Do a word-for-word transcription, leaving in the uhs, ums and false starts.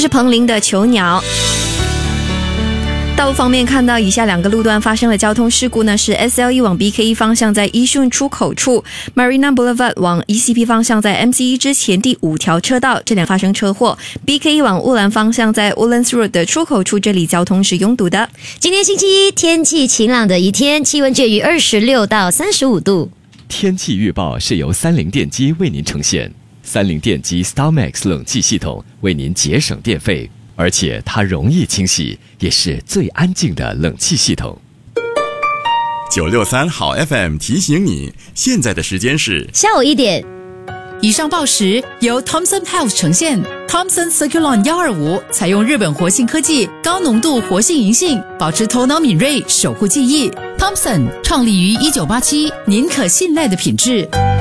是彭羚的囚鸟。道路方面，看到以下两个路段发生了交通事故呢，是 S L E 往 B K E 方向在一顺出口处， Marina Boulevard 往 E C P 方向在 M C E 之前第五条车道，这两发生车祸。 B K E 往乌兰方向在 Woodlands Road 的出口处，这里交通是拥堵的。 今天星期一，天气晴朗的一天，气温介于二十六到三十五度。 天气预报是由三菱电机为您呈现，三菱电机 StarMax 冷气系统为您节省电费，而且它容易清洗，也是最安静的冷气系统。 九六三好 F M 提醒你，现在的时间是下午一点。 以上报时由 Thomson Health 呈现。 Thomson Circulon 一二五采用日本活性科技，高浓度活性银杏，保持头脑敏锐，守护记忆。Thomson 创立于一九八七，您可信赖的品质。